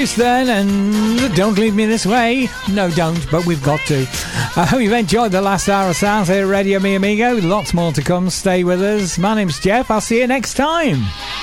Then, and don't leave me this way. No, don't, but we've got to. I hope you've enjoyed the last hour of sounds here at Radio Mi Amigo. Lots more to come. Stay with us. My name's Jeff. I'll see you next time.